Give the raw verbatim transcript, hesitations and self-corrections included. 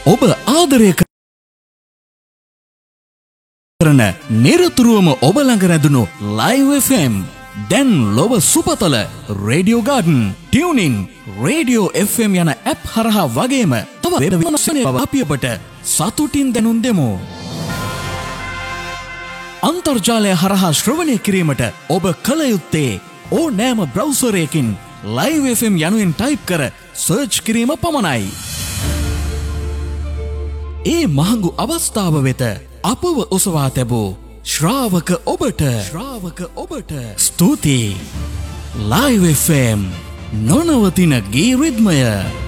ඔබ ආදරය කරන නිරතුරුවම ඔබ ළඟ රැඳුණු Live එෆ් එම් දැන් ලොව සුපතල radio garden tuning radio F M යන ඇප් හරහා වගේම තව වෙබ් වෙනස්කම් අපි ඔබට සතුටින් දැනුම් දෙමු. අන්තර්ජාලය හරහා ශ්‍රවණය කිරීමට ඔබ කල යුත්තේ ඕනෑම බ්‍රවුසරයකින් Live එෆ් එම් යනුවෙන් ටයිප් කර සර්ච් කිරීම පමණයි. ඒ මහඟු අවස්ථාව වෙත අපව ඔසවා තැබූ ශ්‍රාවක ඔබට ශ්‍රාවක ඔබට ස්තුතියි. Live එෆ් එම් නොනවතින ගී රිද්මය.